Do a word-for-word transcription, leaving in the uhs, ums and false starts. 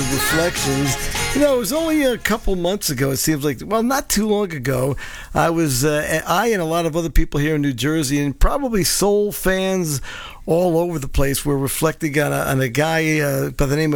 of Reflections. You know, it was only a couple months ago, it seems like, well, not too long ago, I was, uh, I and a lot of other people here in New Jersey, and probably soul fans all over the place, were reflecting on a, on a guy uh, by the name of